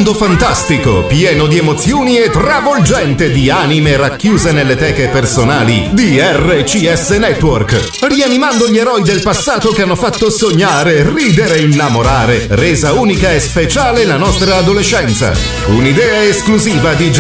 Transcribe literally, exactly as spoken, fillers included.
mondo fantastico, pieno di emozioni e travolgente di anime racchiuse nelle teche personali di R C S Network, rianimando gli eroi del passato che hanno fatto sognare, ridere e innamorare, resa unica e speciale la nostra adolescenza. Un'idea esclusiva di